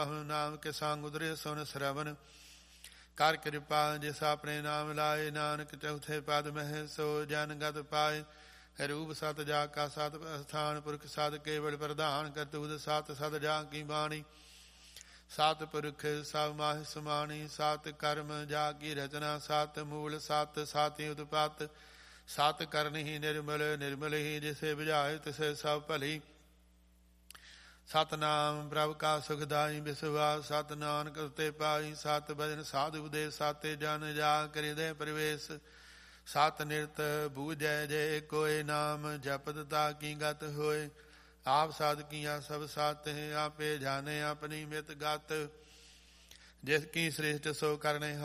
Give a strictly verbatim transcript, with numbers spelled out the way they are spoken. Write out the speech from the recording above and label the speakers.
Speaker 1: ਨਾਮ ਕੇ ਸੰਗ ਉਦਰੇ ਸੁਨ ਸਰਵਨ ਕਰ ਕਿਰਪਾ ਜਿਸ ਆਪਣੇ ਨਾਮ ਲਾਏ ਨਾਨਕ ਚੌਥੇ ਪਦ ਮਹਿ ਸੋ ਜਨ ਗਤ ਪਾਏ ਰੂਪ ਸਤ ਜਾ ਕਾ ਸਤ ਅਸਥਾਨ ਪੁਰਖ ਸਤ ਕੇਵਲ ਪ੍ਰਧਾਨ ਕਰਤੂਤ ਸਤ ਸਤ ਜਾ ਕੀ ਬਾਣੀ ਸਤ ਪੁਰਖ ਸਭ ਮਾਹਿ ਸਮਾਣੀ ਸਤ ਕਰਮ ਜਾ ਕੀ ਰਚਨਾ ਸਤ ਮੂਲ ਸਤ ਸਾਤੀ ਉਤਪਤ ਸਤ ਕਰਨੀ ਨਿਰਮਲ ਨਿਰਮਲ ਹੀ ਜਿਸੇ ਬੁਝਾਏ ਤਿਸੇ ਸਭ ਭਲੀ ਸਤਨਾਮ ਪ੍ਰਭ ਕਾ ਸੁਖਦਾਈ ਵਿਸਵਾਸ ਸਤ ਨਾਨਕ ਉਤੇ ਪਾਈ ਸਤ ਭਜਨ ਸਾਧੂ ਦੇ ਸਾਤੇ ਜਨ ਜਾ ਕਰਿਦੇ ਪ੍ਰਵੇਸ਼ ਸਤ ਨਿਰਤ ਬੂਝੈ ਜੇ ਕੋਇ ਨਾਮ ਜਪਤ ਤਾ ਕੀ ਗਤ ਹੋਏ ਆਪ ਸਾਧ ਕੀਆਂ ਸਭ ਸਾਤ ਆਪੇ ਜਾਣੇ ਆਪਣੀ ਮਿਤ ਗਤ ਜਿਸ ਕੀ ਸ੍ਰਿਸ਼ਟ ਸੋ ਕਰਨੇ